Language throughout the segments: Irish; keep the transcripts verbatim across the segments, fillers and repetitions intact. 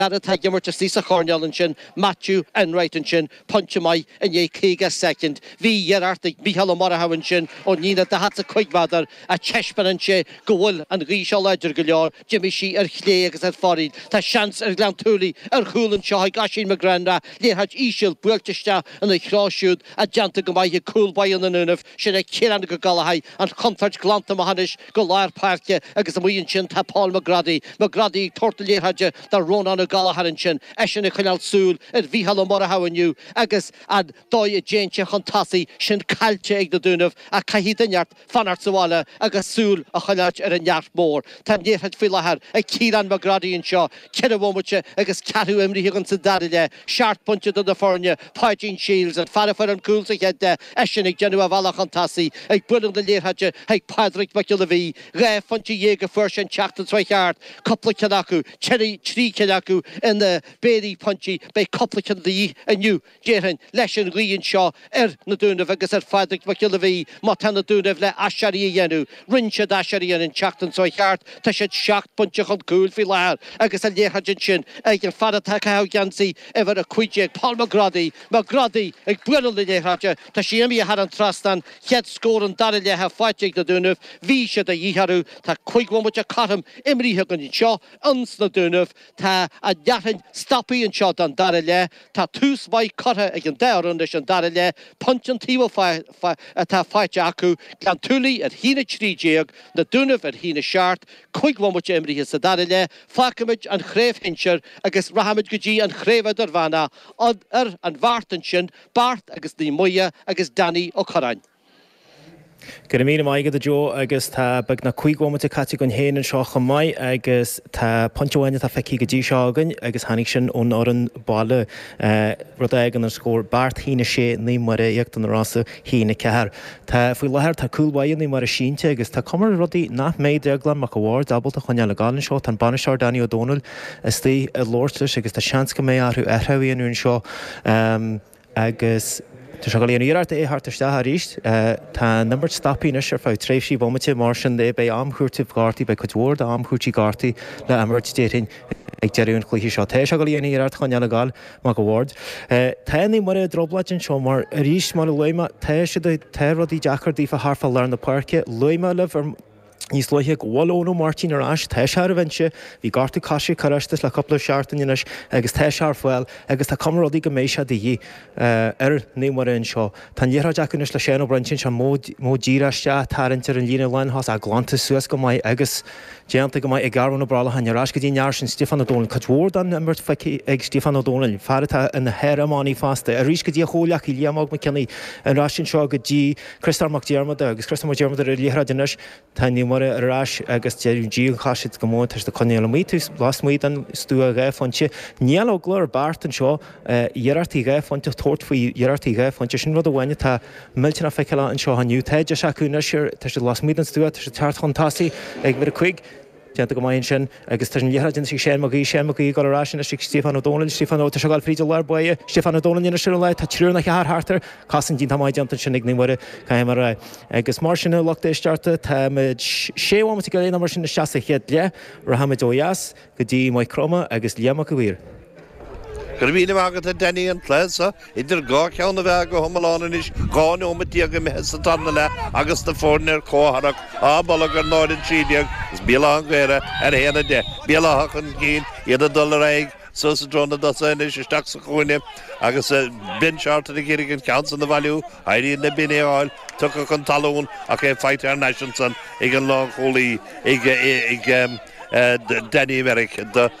Tá gimar to sísa chorneal sin Matthew Enright sin punch mai in é cíga second hí dhearartig Michael Marahawan sin ó nína de hat a chuigmadar a chespan an sé gohfuil an ríseo leidir go leor Jimmy sí ar chlé agus ar forid tá seans ar glan túlaí ar chúlan seo ag gasín me granda léhad ísil builteiste an a chráisiúd a deanta go maithe cúlbaí an anúnah sin ag céan go galahai an chumtart glanta mahanis go láir páirce agus a muon sin tá Paul McGrady McGrady torta léhadje dar Rónan a galaharin sin eisian a chuileal súl ar bhíhall ó Marahawanniu agus ad dói a déintse chantasi sin cailte ag na dúnamh a caihíd a neart fanart sáile agus súl a chuilealt ar a neart mór. Tá néhad fi lethar ag Ciarán McGrady an seo cead bhmuite agus catú imríthe an sa darile seart punte do na fórne Páidín Shields an farafar an cúl sa cheadde eisian ag genú a bhela chantasi ag bulan de léhadje ag Padraig McGillivray ré funte dhéga fuair sin teachtan trícheart coppla cenacu cherry trí cenacu in the Béri Punchy by Coplican the a new Jehan Leshan Rian Shaw er Naduna Vegas at Fadrick McGillivray Matana Duna le Ashari Yenu Rincha Dasharian and Chacton so heart Tashat Shacht Punch on cool Filar Agus and Yehajin Egan Fadataka Yansi ever a Quijek Paul McGrady McGrady a Gwyrl the Yehaja Tashiemi had on Trastan Yet score and Daria have fighting the Dunuf Visha the Yiharu Ta quick one which a cut him Imri Hagan Shaw Uns the Dunuf Ta a Yatin Stoppy and shot on Darile Ta two by cutter again there under Shan Darile Punch and Tivo fight at a fight Jaku Clantuli at Hina Tree Jig the Dunuf at Hina Shart quick one which Emry has the Darile Falcomage and Crave Hincher against Rahamid Guji and Creva Dervana Od Er and Vartenshin Bart against the Moya against Danny O'Coran. Gyda mi yma i gyda Jo agos ta bag na cwig wama te cati gwn hen yn sio chymai agos ta poncho wani ta feci gyda sio agyn agos hanig sy'n o'n oran bala roedd ag yn sgwr Bart hyn y se ni mara iag dyn rasa hyn y ceher. Ta fwy laher ta cwl waio ni mara siinte agos ta comer rodi na meid eglan mac award abol ta chwanya legal yn sio tan banishar Danny O'Donnell ysdi y lortish agos ta sians gymau arw erhawi yn yn sio agos Tá se go léon íart é hart iste haríist tá number stopí na se fá tréifsí bhmate mar sin é bei amchúirtih gartaí bei chuúir amchúirtí gartaí le amirt déirin ag deirún chluí seo. Tá se go léon íart chuine legal má go bhd. Tá ní mar droblaid an seo mar a ríist mar leime tá se tá rodí deachardí fa harfa le na parke leime le Nís loithe Wallóno Martin ar as tá sear a bhaintse bhí garta caiise carastas le coppla seartain inis agus tá sear foiil agus tá cumrodí go méise dí ar némara an seo. Tá dhéra deacanis le séan ó brantin se mó díraiste tarintar an lína leinhas a glanta suas go mai agus déanta go mai ag garhan ó brala han arás go dtí near sin Stefan O'Donnell Cadwór an imirt feici ag Stefan O'Donnell farata in na heir amáí fasta a rís go dtí chóleach i liamag McKinney an rásin seo go dtí Christar McDermott agus Christar McDermott ar líhra dinis tá nímara arás agus dí chaisiid go mór tar de chunéal mítus las muid an stú a gaith fonte níal ó glór Bart an seo dhearartí gaith fonte tort faoi dhearartí gaith fonte sin rud a bhaine tá miltena feiceile an seo haniu teide seaúna siir tar las muid an stú tar tart chuntásaí ag bit a chuig Dianta go main sin agus tá léhradin sí sé magí sé magí go rásin a Stefan O'Donnell Stefan O'Donnell tá gáil fríidir leir buie Stefan O'Donnell in siú le tá trúna chear hartar casan dín táid dianta sin ag nímara caiimara agus mar sinna lochta istearta tá séhhaim go léana mar sin na seasa chéad le Rahamid Óias go dtí mai croma agus liamach go bhír. Gyrfyn agad a Danny yn plesa, idir gá ceann a bheith go thomalána is gáin ó matíag me hesa tanna le agus na fórnir cóharach a balag ar náid trídiag is bíla an ghéire ar héana de bíla hachan cín iad a dul raig so sa drona dasa is isteach sa chuine agus bin searta a gérig an council na valú airí na bin éáil tucha chun talún a ché fight ar Nationson ag an lá cholaí ag Danny Merrick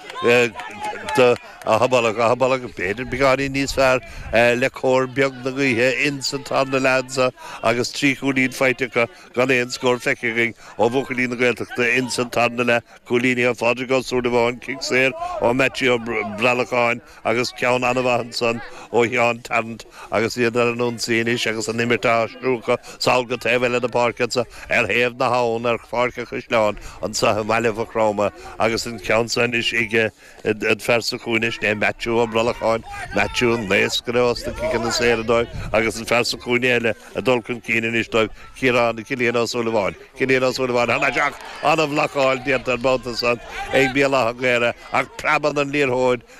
de a habalag a habalag beidir beganí níos fearr le cór beag na gaithe instantána leansa agus trí chúlín feitecha gan éon scór feiceing ó bhuachalín na gailteachta instantána le chúlíní a fáidir go súla bháin cic séir ó metri ó bralacháin agus ceann Anna Vahanson ó Hián Tarrant agus iad ar an únsínis agus an nimirtá strúcha salga tehile na parketsa ar héamh na hán ar fáircha chusleán an sa meileh a chráma agus an ceann san is ige an fer fersa cúnis né Matthew ó bralacháin Matthew an léisgurrásta gan na séadóid agus an fersa cúnéile a dulcinn cíine is dóibh Ciarán Cilíon O'Sullivan Cilíon O'Sullivan hana Jack anna bhlacháil diantar báta san ag bí lá gléire ach praban an líorthóid